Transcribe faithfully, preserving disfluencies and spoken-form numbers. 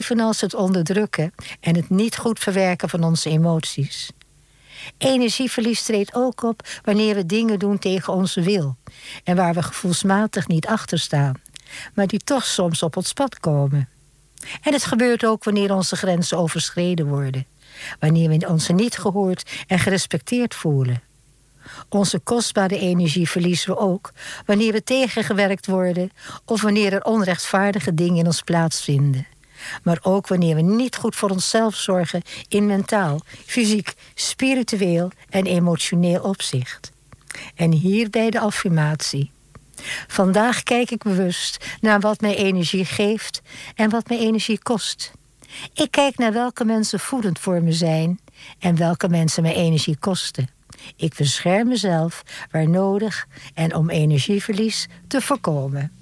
evenals het onderdrukken en het niet goed verwerken van onze emoties. Energieverlies treedt ook op wanneer we dingen doen tegen onze wil en waar we gevoelsmatig niet achter staan, maar die toch soms op ons pad komen. En het gebeurt ook wanneer onze grenzen overschreden worden, wanneer we ons niet gehoord en gerespecteerd voelen. Onze kostbare energie verliezen we ook wanneer we tegengewerkt worden of wanneer er onrechtvaardige dingen in ons plaatsvinden. Maar ook wanneer we niet goed voor onszelf zorgen in mentaal, fysiek, spiritueel en emotioneel opzicht. En hierbij de affirmatie. Vandaag kijk ik bewust naar wat mij energie geeft en wat mij energie kost. Ik kijk naar welke mensen voedend voor me zijn en welke mensen mij energie kosten. Ik bescherm mezelf waar nodig en om energieverlies te voorkomen.